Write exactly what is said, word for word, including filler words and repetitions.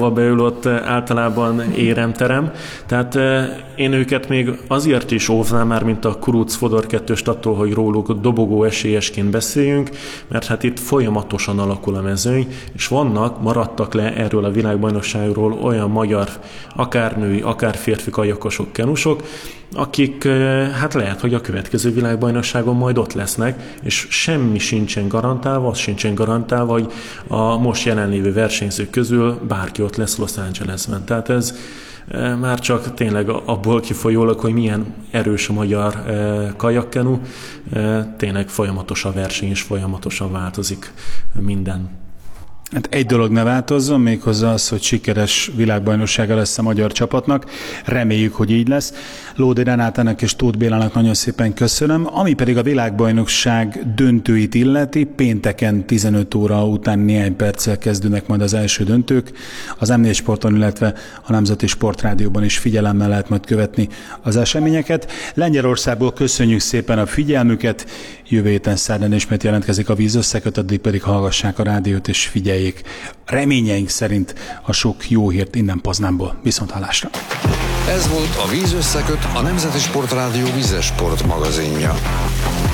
beül ott általában éremterem, tehát én őket még azért is óvnám már, mint a Kuruc Fodor kettőst attól, hogy róluk dobogó esélyesként beszéljünk, mert hát itt folyamatosan alakul a mezőny, és vannak, maradtak le erről a világbajnokságról olyan magyar, akár női, akár férfi kajakosok, kenusok, akik hát lehet, hogy a következő világbajnokságon majd ott lesznek, és semmi sincsen garantálva, az sincsen garantálva, hogy a most jelenlévő versenyzők közül bárki ott lesz Los Angelesben. Tehát ez már csak tényleg abból kifolyólag, hogy milyen erős a magyar kajakkenu, tényleg folyamatos a verseny, és folyamatosan változik minden. Hát egy dolog ne változzon, méghozzá az, hogy sikeres világbajnoksága lesz a magyar csapatnak. Reméljük, hogy így lesz. Lódi Renátának és Tóth Bélának nagyon szépen köszönöm. Ami pedig a világbajnokság döntőit illeti, pénteken tizenöt óra után néhány perccel kezdődnek majd az első döntők. Az em négy Sporton, illetve a Nemzeti Sportrádióban is figyelemmel lehet majd követni az eseményeket. Lengyelországból köszönjük szépen a figyelmüket. Jövő héten szerdán ismét jelentkezik a vízösszeköt, addig pedig hallgassák a rádiót és figyeljék reményeink szerint a sok jó hírt innen Poznánból. Viszont hallásra! Ez volt a Vízösszeköt, a Nemzeti Sportrádió vízes sport magazinja.